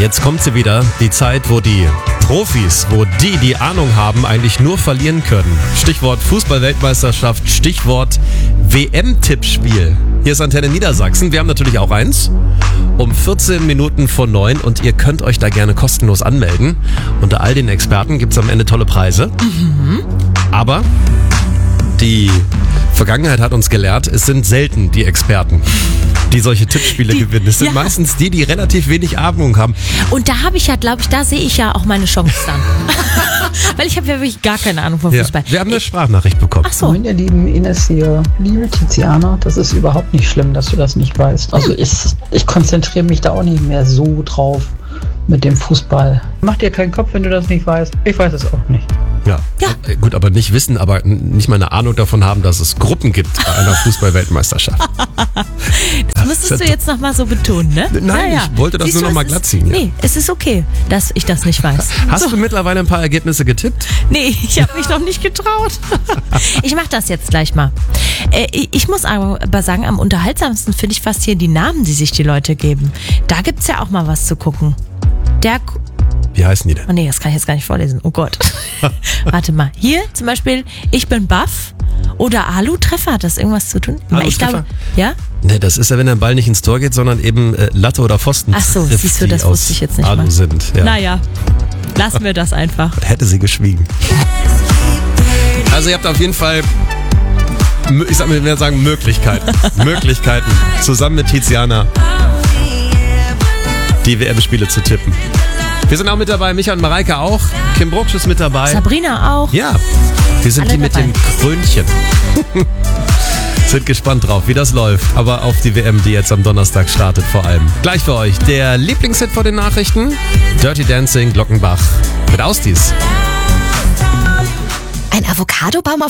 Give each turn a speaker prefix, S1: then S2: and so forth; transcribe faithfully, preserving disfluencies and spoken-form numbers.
S1: Jetzt kommt sie wieder, die Zeit, wo die Profis, wo die, die Ahnung haben, eigentlich nur verlieren können. Stichwort Fußball-Weltmeisterschaft, Stichwort W M-Tippspiel. Hier ist Antenne Niedersachsen, wir haben natürlich auch eins. Um vierzehn Minuten vor neun und ihr könnt euch da gerne kostenlos anmelden. Unter all den Experten gibt es am Ende tolle Preise. Mhm. Aber die Vergangenheit hat uns gelehrt, es sind selten die Experten, die solche Tippspiele die, gewinnen. Es sind ja. meistens die, die relativ wenig Ahnung haben.
S2: Und da habe ich ja, glaube ich, da sehe ich ja auch meine Chance dann. Weil ich habe ja wirklich gar keine Ahnung von Fußball.
S1: Ja, wir haben eine Sprachnachricht bekommen.
S2: Ach so.
S3: Moin, ihr lieben Ines hier. Liebe Tiziana, das ist überhaupt nicht schlimm, dass du das nicht weißt. Also ich, ich konzentriere mich da auch nicht mehr so drauf mit dem Fußball. Mach dir keinen Kopf, wenn du das nicht weißt. Ich weiß es auch nicht.
S1: Ja. ja, gut, aber nicht wissen, aber nicht mal eine Ahnung davon haben, dass es Gruppen gibt bei einer Fußball-Weltmeisterschaft.
S2: Das müsstest du jetzt nochmal so betonen, ne?
S1: Nein,
S2: naja.
S1: ich wollte das Siehst nur nochmal glatt ziehen. Ja.
S2: Nee, es ist okay, dass ich das nicht weiß.
S1: Hast
S2: so.
S1: du mittlerweile ein paar Ergebnisse getippt?
S2: Nee, ich habe mich noch nicht getraut. Ich mache das jetzt gleich mal. Äh, ich muss aber sagen, am unterhaltsamsten finde ich fast hier die Namen, die sich die Leute geben. Da gibt es ja auch mal was zu gucken. Der...
S1: Wie heißen die denn?
S2: Oh nee, das kann ich jetzt gar nicht vorlesen. Oh Gott. Warte mal. Hier zum Beispiel, ich bin Buff oder Alu-Treffer. Hat das irgendwas zu tun? Ich glaube, ja?
S1: Nee, das ist ja, wenn der Ball nicht ins Tor geht, sondern eben äh, Latte oder Pfosten.
S2: Ach so,
S1: trifft,
S2: siehst du, das wusste ich jetzt nicht
S1: Alu
S2: mal.
S1: sind. Ja.
S2: Naja, lassen wir das einfach.
S1: Hätte sie geschwiegen. Also ihr habt auf jeden Fall, ich sag mal, wir sagen Möglichkeiten. Möglichkeiten, zusammen mit Tiziana die W M-Spiele zu tippen. Wir sind auch mit dabei, Micha und Mareike auch. Kim Brucksch ist mit dabei.
S2: Sabrina auch.
S1: Ja, wir sind
S2: Alle
S1: die mit
S2: dabei.
S1: dem Krönchen. Sind gespannt drauf, wie das läuft. Aber auf die W M, die jetzt am Donnerstag startet vor allem. Gleich für euch der Lieblingshit vor den Nachrichten. Dirty Dancing, Glockenbach mit Austis.
S4: Ein Avocadobaum auf